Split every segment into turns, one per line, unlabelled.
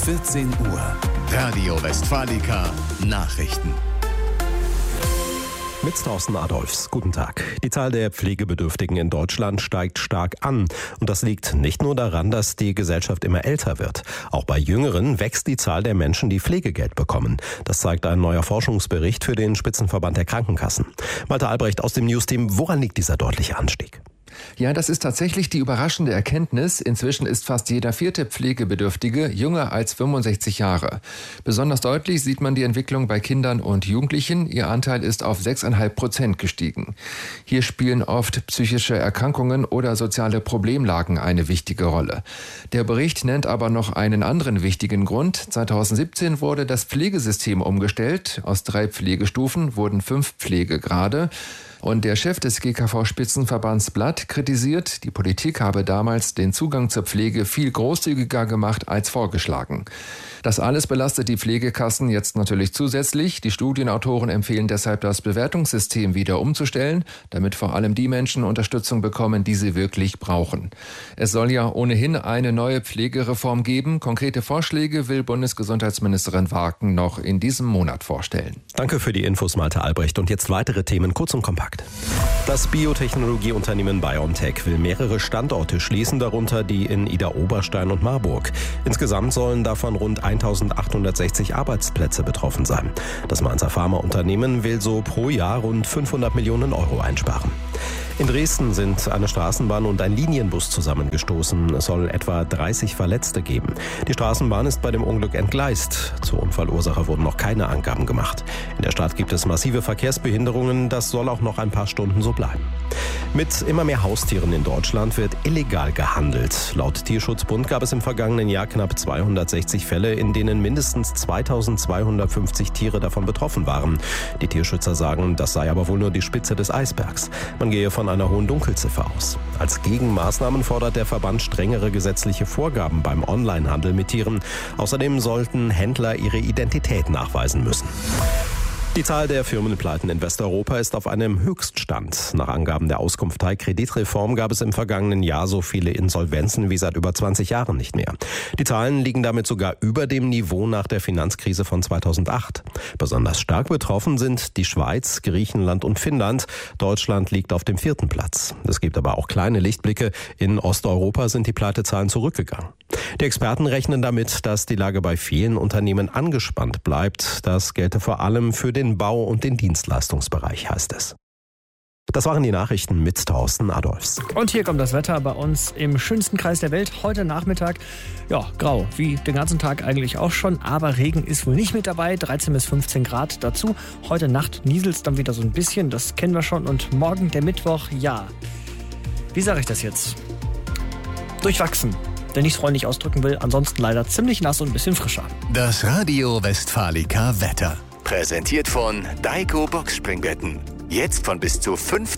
14 Uhr. Radio Westfalica Nachrichten.
Mit Thorsten Adolfs. Guten Tag. Die Zahl der Pflegebedürftigen in Deutschland steigt stark an. Und das liegt nicht nur daran, dass die Gesellschaft immer älter wird. Auch bei Jüngeren wächst die Zahl der Menschen, die Pflegegeld bekommen. Das zeigt ein neuer Forschungsbericht für den Spitzenverband der Krankenkassen. Malte Albrecht aus dem News-Team. Woran liegt dieser deutliche Anstieg?
Ja, das ist tatsächlich die überraschende Erkenntnis. Inzwischen ist fast jeder vierte Pflegebedürftige jünger als 65 Jahre. Besonders deutlich sieht man die Entwicklung bei Kindern und Jugendlichen. Ihr Anteil ist auf 6,5% gestiegen. Hier spielen oft psychische Erkrankungen oder soziale Problemlagen eine wichtige Rolle. Der Bericht nennt aber noch einen anderen wichtigen Grund. 2017 wurde das Pflegesystem umgestellt. Aus 3 Pflegestufen wurden 5 Pflegegrade. Und der Chef des GKV-Spitzenverbands Blatt kritisiert, die Politik habe damals den Zugang zur Pflege viel großzügiger gemacht als vorgeschlagen. Das alles belastet die Pflegekassen jetzt natürlich zusätzlich. Die Studienautoren empfehlen deshalb, das Bewertungssystem wieder umzustellen, damit vor allem die Menschen Unterstützung bekommen, die sie wirklich brauchen. Es soll ja ohnehin eine neue Pflegereform geben. Konkrete Vorschläge will Bundesgesundheitsministerin Warken noch in diesem Monat vorstellen.
Danke für die Infos, Malte Albrecht. Und jetzt weitere Themen kurz und kompakt. Das Biotechnologieunternehmen BioNTech will mehrere Standorte schließen, darunter die in Idar-Oberstein und Marburg. Insgesamt sollen davon rund 1.860 Arbeitsplätze betroffen sein. Das Mainzer Pharmaunternehmen will so pro Jahr rund 500 Millionen Euro einsparen. In Dresden sind eine Straßenbahn und ein Linienbus zusammengestoßen. Es soll etwa 30 Verletzte geben. Die Straßenbahn ist bei dem Unglück entgleist. Zur Unfallursache wurden noch keine Angaben gemacht. In der Stadt gibt es massive Verkehrsbehinderungen. Das soll auch noch ein paar Stunden so bleiben. Mit immer mehr Haustieren in Deutschland wird illegal gehandelt. Laut Tierschutzbund gab es im vergangenen Jahr knapp 260 Fälle, in denen mindestens 2250 Tiere davon betroffen waren. Die Tierschützer sagen, das sei aber wohl nur die Spitze des Eisbergs. Man gehe von einer hohen Dunkelziffer aus. Als Gegenmaßnahmen fordert der Verband strengere gesetzliche Vorgaben beim Onlinehandel mit Tieren. Außerdem sollten Händler ihre Identität nachweisen müssen. Die Zahl der Firmenpleiten in Westeuropa ist auf einem Höchststand. Nach Angaben der Auskunftei Kreditreform gab es im vergangenen Jahr so viele Insolvenzen wie seit über 20 Jahren nicht mehr. Die Zahlen liegen damit sogar über dem Niveau nach der Finanzkrise von 2008. Besonders stark betroffen sind die Schweiz, Griechenland und Finnland. Deutschland liegt auf dem 4. Platz. Es gibt aber auch kleine Lichtblicke. In Osteuropa sind die Pleitezahlen zurückgegangen. Die Experten rechnen damit, dass die Lage bei vielen Unternehmen angespannt bleibt. Das gelte vor allem für den Bau- und den Dienstleistungsbereich, heißt es. Das waren die Nachrichten mit Thorsten Adolfs.
Und hier kommt das Wetter bei uns im schönsten Kreis der Welt. Heute Nachmittag, ja, grau, wie den ganzen Tag eigentlich auch schon. Aber Regen ist wohl nicht mit dabei, 13 bis 15 Grad dazu. Heute Nacht nieselt es dann wieder so ein bisschen, das kennen wir schon. Und morgen, der Mittwoch, ja, wie sage ich das jetzt? Durchwachsen. Wenn ich es freundlich ausdrücken will, ansonsten leider ziemlich nass und ein bisschen frischer.
Das Radio Westfalica Wetter. Präsentiert von Daiko Boxspringbetten. Jetzt von bis zu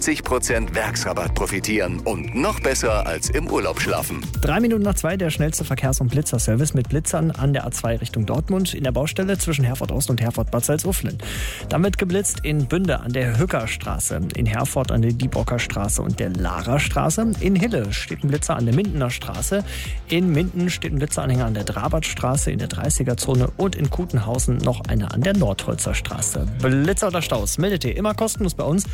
50% Werksrabatt profitieren und noch besser als im Urlaub schlafen.
3 Minuten nach 2 der schnellste Verkehrs- und Blitzerservice mit Blitzern an der A2 Richtung Dortmund in der Baustelle zwischen Herford Ost und Herford Bad Salzuflen. Dann wird geblitzt in Bünde an der Hückerstraße, in Herford an der Diebocker Straße und der Lara-Straße. In Hille steht ein Blitzer an der Mindener Straße. In Minden steht ein Blitzeranhänger an der Drabertstraße in der 30er-Zone und in Kutenhausen noch einer an der Nordholzer Straße. Blitzer oder Staus meldet ihr immer kostenlos bei uns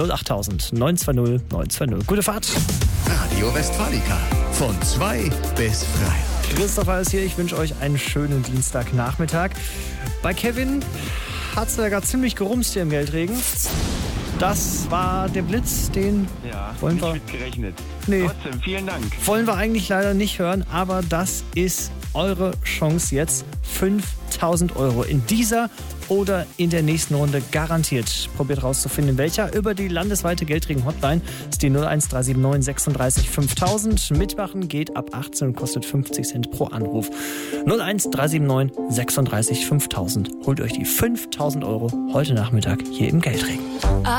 08000 920 920. Gute Fahrt.
Radio Westfalica von 2 bis 3.
Christopher ist hier. Ich wünsche euch einen schönen Dienstagnachmittag. Bei Kevin hat es ja gerade ziemlich gerumst hier im Geldregen. Das war der Blitz, den wollen wir
nicht mitgerechnet.
Nee.
Trotzdem, vielen Dank.
Wollen wir eigentlich leider nicht hören, aber das ist eure Chance jetzt. 5.000 Euro in dieser oder in der nächsten Runde garantiert. Probiert rauszufinden, welcher. Über die landesweite Geldregen-Hotline ist die 01379 36 5000. Mitmachen geht ab 18 und kostet 50 Cent pro Anruf. 01379 36 5000. Holt euch die 5.000 Euro heute Nachmittag hier im Geldregen.